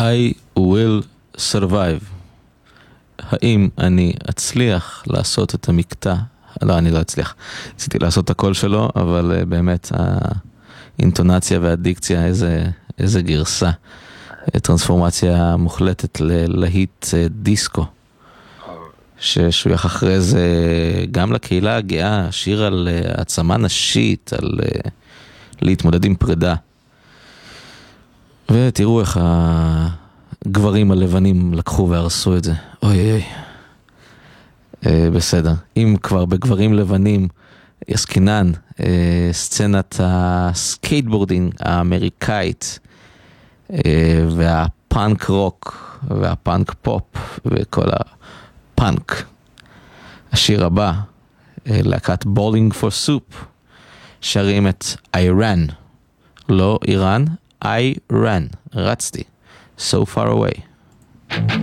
I will survive. האם אני אצליח לעשות את המקטע? לא, אני לא אצליח. רציתי לעשות את הקול שלו, אבל באמת האינטונציה והדיקציה, איזה גרסה. טרנספורמציה מוחלטת ללהיט דיסקו. ששוייך אחרי זה גם לקהילה הגאה, שיר על עצמה נשית, על להתמודד עם פרידה. ותראו איך הגברים הלבנים לקחו והרסו את זה. אוי אוי. בסדר. אם כבר בגברים לבנים יסקינן, סצנת הסקייטבורדינג האמריקאית, והפאנק רוק, והפאנק פופ, וכל הפאנק. השיר הבא, להקת בולינג פור סופ, שרים את איראן. לא איראן, I ran, רצתי. So far away.